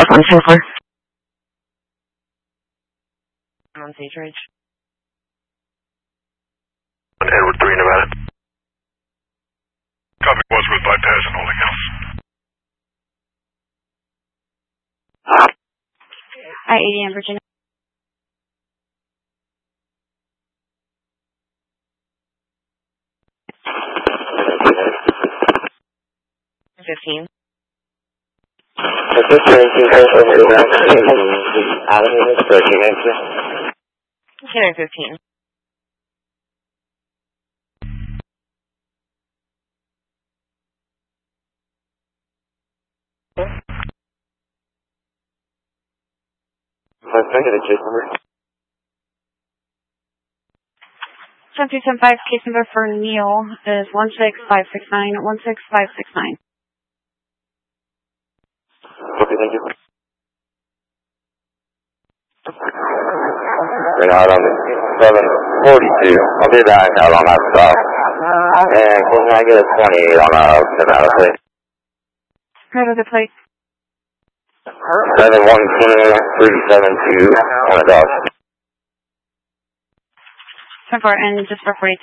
South on 10-4. I'm on Sage Ridge. Edward 3, Nevada. Copy, Westwood bypass and holding house. I-80 in Virginia. $15. Cannon 15. Can I get a case number? 10275, case number for Neil is 16569, 16569. Okay, thank you. Been out on the 742. I'll be back out on that stop. And can I get a 28 on Nevada, please? Right of the plate. 712-372 on the dog. 10-4, and just for 42.